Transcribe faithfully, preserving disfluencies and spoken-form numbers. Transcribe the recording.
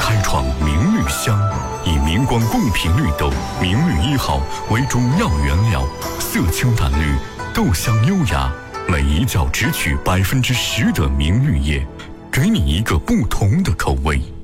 开创明绿香，以明光贡品绿豆明绿一号为主要原料，色清淡绿，豆香优雅，每一角只取百分之十的明绿叶，给你一个不同的口味。